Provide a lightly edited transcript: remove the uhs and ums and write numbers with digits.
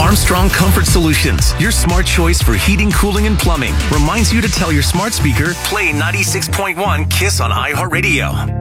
Armstrong Comfort Solutions, your smart choice for heating, cooling, and plumbing, reminds you to tell your smart speaker, play 96.1 KISS on iHeartRadio.